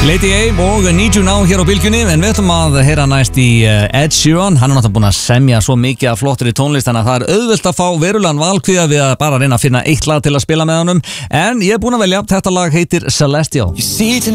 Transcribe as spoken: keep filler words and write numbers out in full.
Lady A og Need You Now hér á Bylgjunni, en við ætlum að heyra næst í Ed Sheeran. Hann er náttúrulega búin að semja svo mikið af flottir í tónlist, þannig að það er auðvelt að fá verulegan valkvíða við að bara reyna að finna eitt lag til að spila með honum. En ég er búin að velja, þetta lag heitir Celestial.